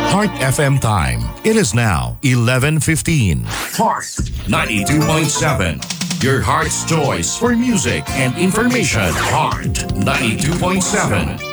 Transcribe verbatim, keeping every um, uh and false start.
Heart F M time. It is now eleven fifteen. Heart ninety-two point seven. Your heart's choice for music and information. Heart ninety-two point seven.